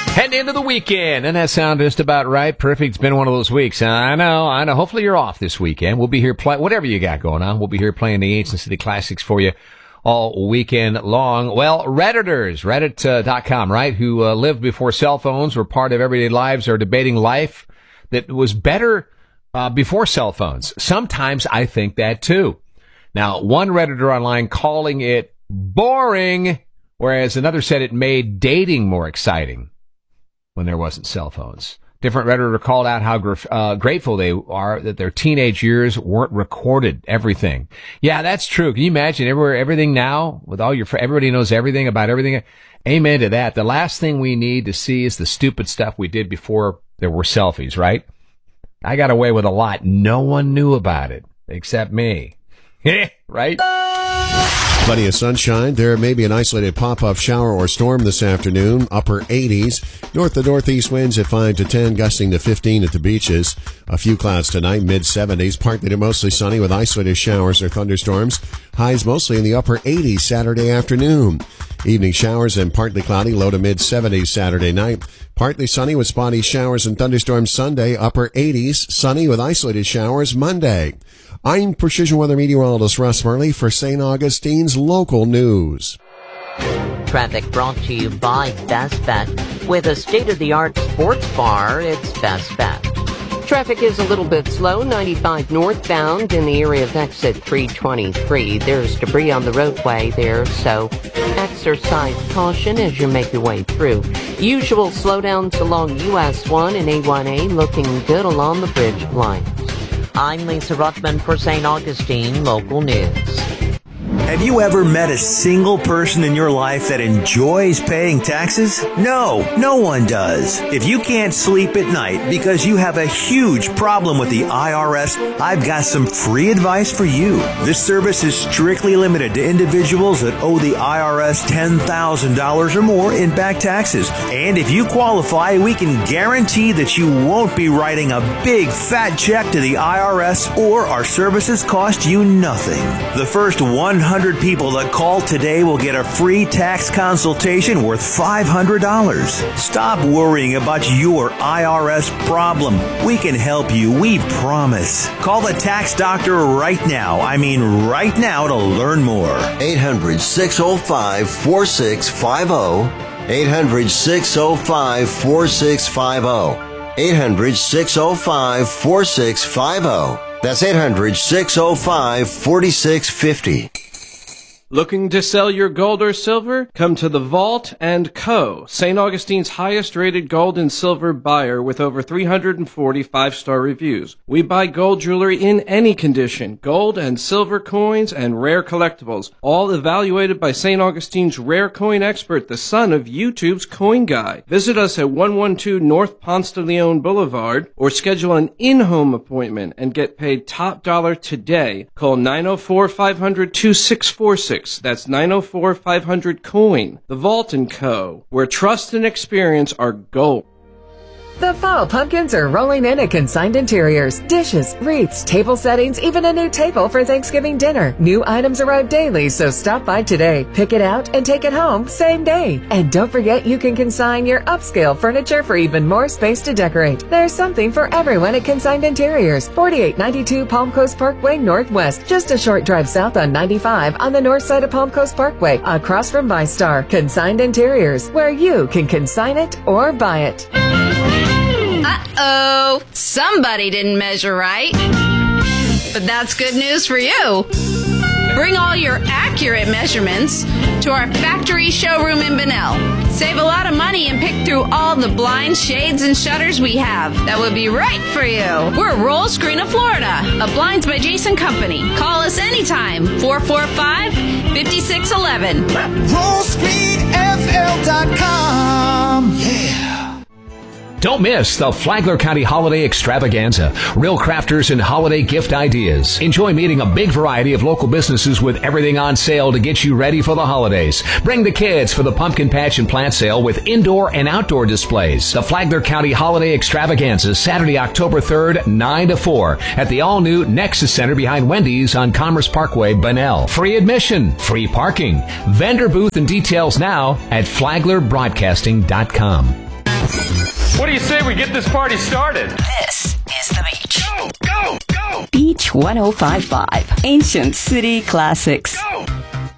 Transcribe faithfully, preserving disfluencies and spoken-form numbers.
Heading into the weekend, and that sounds just about right. Perfect. It's been one of those weeks. I know, I know. Hopefully you're off this weekend. We'll be here playing whatever you got going on. We'll be here playing the Ancient City Classics for you all weekend long. Well, Redditors, Reddit dot com, right, who uh, lived before cell phones, were part of everyday lives, are debating life that was better uh, before cell phones. Sometimes I think that too. Now, one Redditor online calling it boring, whereas another said it made dating more exciting when there wasn't cell phones. Different Redditor called out how uh, grateful they are that their teenage years weren't recorded. Everything. Yeah, that's true. Can you imagine everywhere, everything now with all your, everybody knows everything about everything. Amen to that. The last thing we need to see is the stupid stuff we did before there were selfies, right? I got away with a lot. No one knew about it except me. Right? Plenty of sunshine. There may be an isolated pop-up shower or storm this afternoon. Upper eighties. North to northeast winds at five to ten, gusting to fifteen at the beaches. A few clouds tonight, mid seventies. Partly to mostly sunny with isolated showers or thunderstorms. Highs mostly in the upper eighties Saturday afternoon. Evening showers and partly cloudy, low to mid seventies Saturday night. Partly sunny with spotty showers and thunderstorms Sunday. Upper eighties. Sunny with isolated showers Monday. I'm Precision Weather Meteorologist Russ Murley for Saint Augustine's Local News. Traffic brought to you by Best Bet. With a state-of-the-art sports bar, it's Best Bet. Traffic is a little bit slow, ninety-five northbound in the area of exit three twenty-three. There's debris on the roadway there, so exercise caution as you make your way through. Usual slowdowns along U S one and A one A, looking good along the bridge lines. I'm Lisa Ruttman for Saint Augustine Local News. Have you ever met a single person in your life that enjoys paying taxes? No, no one does. If you can't sleep at night because you have a huge problem with the I R S, I've got some free advice for you. This service is strictly limited to individuals that owe the I R S ten thousand dollars or more in back taxes. And if you qualify, we can guarantee that you won't be writing a big fat check to the I R S, or our services cost you nothing. The first one hundred people that call today will get a free tax consultation worth five hundred dollars. Stop worrying about your I R S problem. We can help you, we promise. Call the tax doctor right now. I mean right now to learn more. eight hundred, six oh five, four six five oh. eight hundred, six oh five, four six five oh. eight hundred, six oh five, four six five oh. That's eight hundred, six oh five, four six five oh. Looking to sell your gold or silver? Come to the Vault and Co., Saint Augustine's highest-rated gold and silver buyer with over three hundred forty five-star reviews. We buy gold jewelry in any condition, gold and silver coins and rare collectibles, all evaluated by Saint Augustine's rare coin expert, the son of YouTube's Coin Guy. Visit us at one twelve North Ponce de Leon Boulevard or schedule an in-home appointment and get paid top dollar today. Call nine oh four, five hundred, two six four six. That's nine oh four, five hundred, coin. The Vault and Co., where trust and experience are gold. The fall pumpkins are rolling in at Consigned Interiors. Dishes, wreaths, table settings, even a new table for Thanksgiving dinner. New items arrive daily, so stop by today. Pick it out and take it home same day. And don't forget you can consign your upscale furniture for even more space to decorate. There's something for everyone at Consigned Interiors. forty-eight ninety-two Palm Coast Parkway Northwest. Just a short drive south on ninety-five on the north side of Palm Coast Parkway, across from ViStar. Consigned Interiors, where you can consign it or buy it. Uh-oh, somebody didn't measure right. But that's good news for you. Bring all your accurate measurements to our factory showroom in Bunnell. Save a lot of money and pick through all the blinds, shades, and shutters we have. That would be right for you. We're Roll Screen of Florida, a Blinds by Jason company. Call us anytime, four four five, five six one one. roll screen f l dot com. Yeah. Don't miss the Flagler County Holiday Extravaganza. Real crafters and holiday gift ideas. Enjoy meeting a big variety of local businesses with everything on sale to get you ready for the holidays. Bring the kids for the pumpkin patch and plant sale with indoor and outdoor displays. The Flagler County Holiday Extravaganza, Saturday, October third, nine to four at the all-new Nexus Center behind Wendy's on Commerce Parkway, Bunnell. Free admission, free parking. Vendor booth and details now at flagler broadcasting dot com. What do you say we get this party started? This is The Beach. Go, go, go! Beach one oh five point five, Ancient City Classics. Go!